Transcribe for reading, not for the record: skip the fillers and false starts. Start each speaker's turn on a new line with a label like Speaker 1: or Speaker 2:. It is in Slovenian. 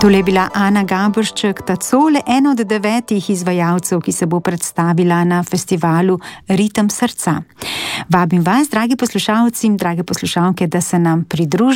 Speaker 1: Tole je bila Ana Gaberšček-Tacole, ena od 9 izvajalcev, ki se bo predstavila na festivalu Ritem srca. Vabim vas, dragi poslušalci in drage poslušalke, da se nam pridružite.